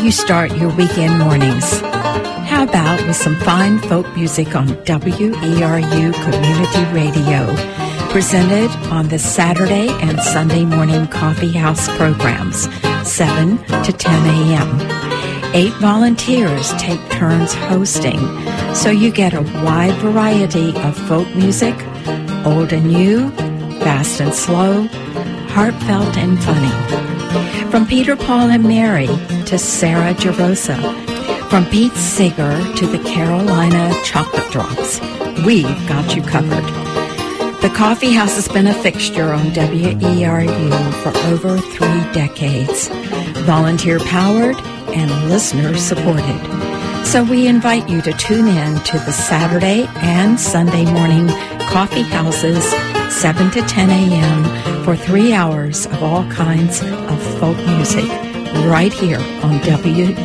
you start your weekend mornings? How about with some fine folk music on WERU Community Radio, presented on the Saturday and Sunday morning coffee house programs, 7 to 10 a.m. 8 volunteers take turns hosting, so you get a wide variety of folk music, old and new, fast and slow, heartfelt and funny. From Peter, Paul, and Mary to Sarah Jarosa, from Pete Seeger to the Carolina Chocolate Drops, we've got you covered. The coffee house has been a fixture on WERU for over 3 decades, volunteer-powered and listener-supported. So we invite you to tune in to the Saturday and Sunday morning coffee houses, 7 to 10 a.m. for 3 hours of all kinds of folk music right here on WERU.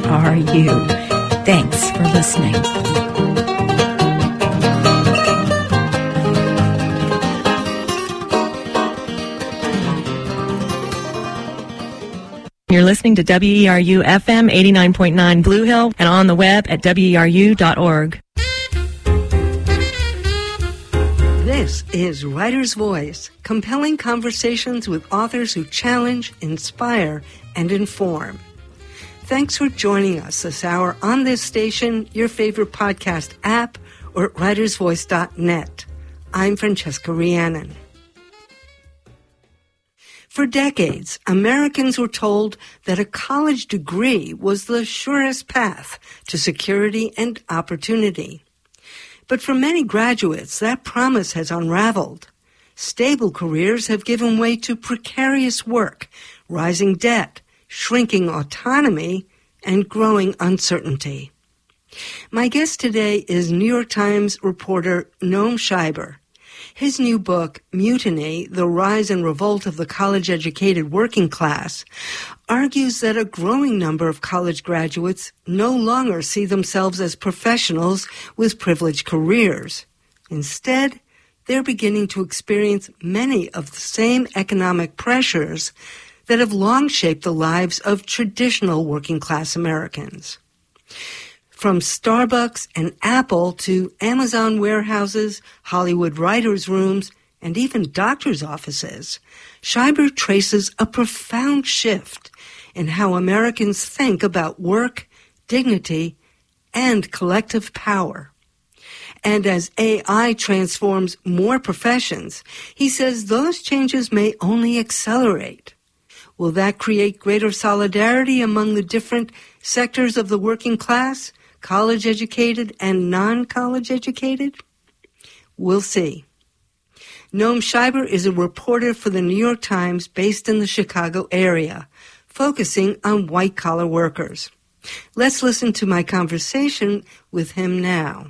Thanks for listening. You're listening to WERU FM 89.9 Blue Hill and on the web at WERU.org. This is Writer's Voice, compelling conversations with authors who challenge, inspire, and inform. Thanks for joining us this hour on this station, your favorite podcast app, or at writersvoice.net. I'm Francesca Rhiannon. For decades, Americans were told that a college degree was the surest path to security and opportunity. But for many graduates, that promise has unraveled. Stable careers have given way to precarious work, rising debt, shrinking autonomy, and growing uncertainty. My guest today is New York Times reporter Noam Scheiber. His new book, Mutiny, The Rise and Revolt of the College-Educated Working Class, argues that a growing number of college graduates no longer see themselves as professionals with privileged careers. Instead, they're beginning to experience many of the same economic pressures that have long shaped the lives of traditional working-class Americans. From Starbucks and Apple to Amazon warehouses, Hollywood writers' rooms, and even doctors' offices, Scheiber traces a profound shift in how Americans think about work, dignity, and collective power. And as AI transforms more professions, he says those changes may only accelerate. Will that create greater solidarity among the different sectors of the working class? College-educated and non-college-educated? We'll see. Noam Scheiber is a reporter for the New York Times based in the Chicago area, focusing on white-collar workers. Let's listen to my conversation with him now.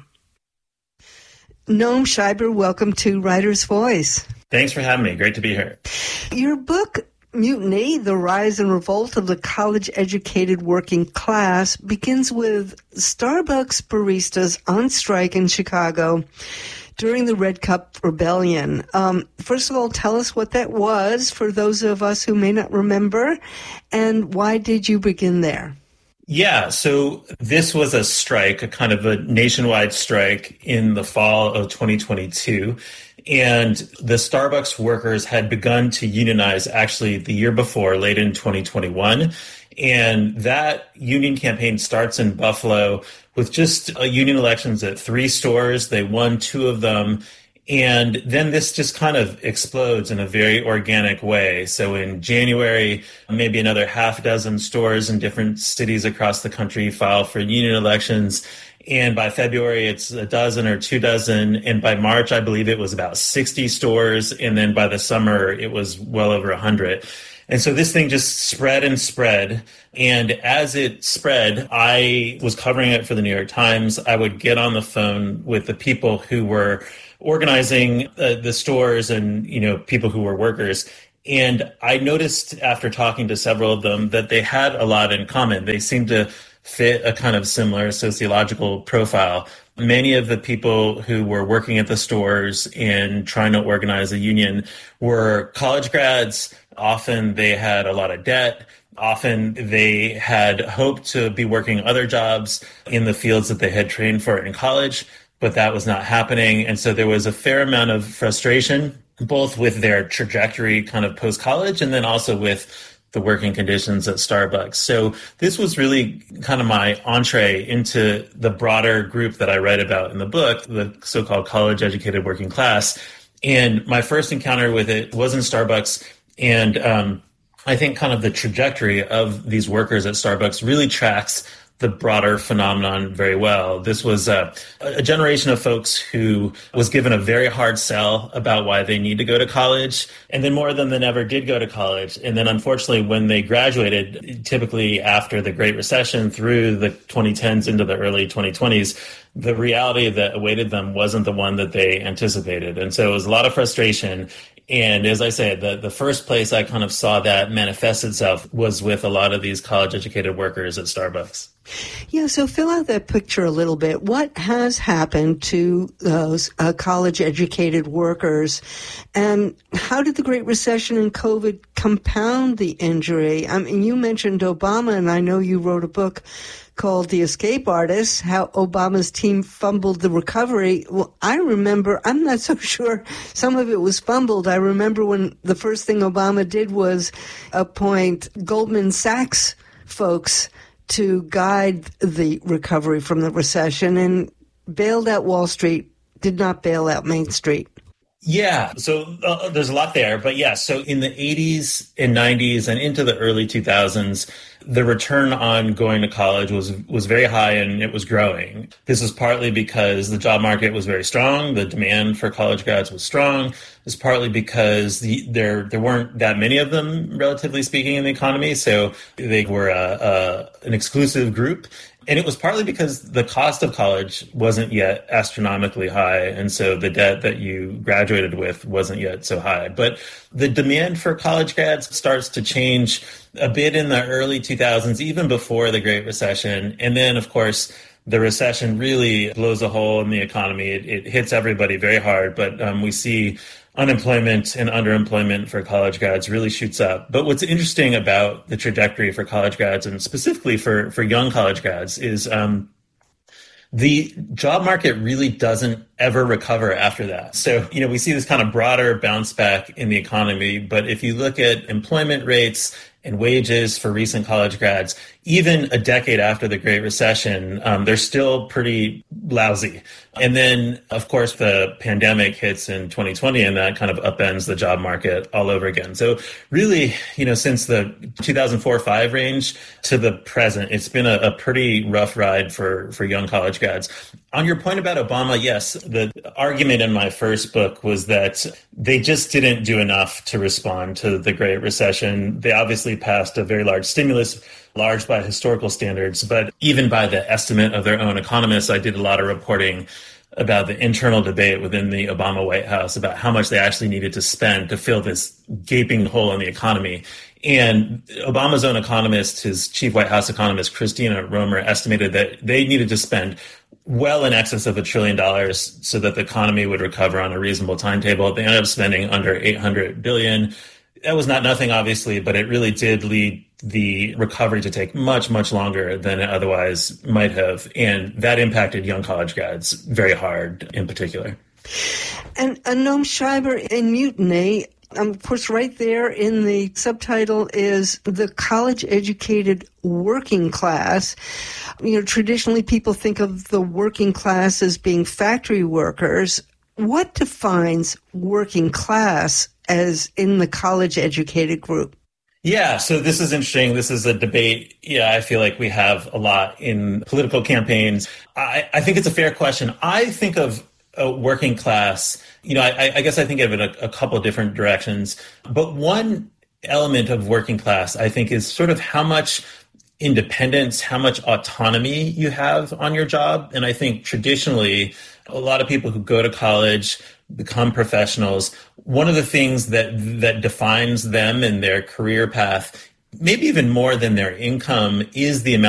Noam Scheiber, welcome to Writer's Voice. Thanks for having me. Great to be here. Your book, Mutiny, The Rise and Revolt of the College-Educated Working Class, begins with Starbucks baristas on strike in Chicago during the Red Cup Rebellion. First of all, tell us what that was for those of us who may not remember, and why did you begin there? Yeah, so this was a strike, a kind of a nationwide strike in the fall of 2022. And the Starbucks workers had begun to unionize actually the year before, late in 2021. And that union campaign starts in Buffalo with just union elections at 3 stores. They won 2 of them. And then this just kind of explodes in a very organic way. So in January, maybe another half dozen stores in different cities across the country file for union elections. And by February, it's a dozen or 2 dozen. And by March, I believe it was about 60 stores. And then by the summer, it was well over 100. And so this thing just spread and spread. And as it spread, I was covering it for the New York Times. I would get on the phone with the people who were organizing the stores and, people who were workers. And I noticed after talking to several of them that they had a lot in common. They seemed to fit a kind of similar sociological profile. Many of the people who were working at the stores and trying to organize a union were college grads. Often they had a lot of debt. Often they had hoped to be working other jobs in the fields that they had trained for in college, but that was not happening. And so there was a fair amount of frustration, both with their trajectory kind of post-college and then also with the working conditions at Starbucks. So this was really kind of my entree into the broader group that I write about in the book, the so-called college-educated working class. And my first encounter with it was in Starbucks. And I think kind of the trajectory of these workers at Starbucks really tracks the broader phenomenon very well. This was a generation of folks who was given a very hard sell about why they need to go to college, and then more of them than ever did go to college. And then unfortunately, when they graduated, typically after the Great Recession through the 2010s into the early 2020s, the reality that awaited them wasn't the one that they anticipated. And so it was a lot of frustration. And as I said, the first place I kind of saw that manifest itself was with a lot of these college-educated workers at Starbucks. Yeah, so fill out that picture a little bit. What has happened to those college-educated workers, and how did the Great Recession and COVID compound the injury? I mean, you mentioned Obama, and I know you wrote a book called The Escape Artist, how Obama's team fumbled the recovery. Well, I remember, I'm not so sure some of it was fumbled. I remember when the first thing Obama did was appoint Goldman Sachs folks to guide the recovery from the recession, and bailed out Wall Street, did not bail out Main Street. Yeah, so there's a lot there. But yeah, so in the 80s and 90s and into the early 2000s, the return on going to college was very high and it was growing. This is partly because the job market was very strong. The demand for college grads was strong. It's partly because there weren't that many of them, relatively speaking, in the economy. So they were an exclusive group. And it was partly because the cost of college wasn't yet astronomically high. And so the debt that you graduated with wasn't yet so high. But the demand for college grads starts to change a bit in the early 2000s, even before the Great Recession. And then, of course, the recession really blows a hole in the economy. It hits everybody very hard. But we see unemployment and underemployment for college grads really shoots up. But what's interesting about the trajectory for college grads, and specifically for young college grads, is the job market really doesn't ever recover after that. So, we see this kind of broader bounce back in the economy. But if you look at employment rates and wages for recent college grads, even a decade after the Great Recession, they're still pretty lousy. And then, of course, the pandemic hits in 2020, and that kind of upends the job market all over again. So really, since the 2004-5 range to the present, it's been a pretty rough ride for young college grads. On your point about Obama, yes, the argument in my first book was that they just didn't do enough to respond to the Great Recession. They obviously passed a very large stimulus, large by historical standards, but even by the estimate of their own economists. I did a lot of reporting about the internal debate within the Obama White House about how much they actually needed to spend to fill this gaping hole in the economy. And Obama's own economist, his chief White House economist, Christina Romer, estimated that they needed to spend well in excess of $1 trillion so that the economy would recover on a reasonable timetable. They ended up spending under $800 billion. That was not nothing, obviously, but it really did lead the recovery to take much, much longer than it otherwise might have. And that impacted young college grads very hard in particular. And Noam Schreiber in Mutiny, of course, right there in the subtitle is the college-educated working class. Traditionally people think of the working class as being factory workers. What defines working class as in the college-educated group? Yeah, so this is interesting. This is a debate, I feel like we have a lot in political campaigns. I think it's a fair question. I think of a working class, I guess I think of it a couple of different directions. But one element of working class, I think, is sort of how much independence, how much autonomy you have on your job. And I think traditionally, a lot of people who go to college become professionals. One of the things that defines them and their career path, maybe even more than their income, is the amount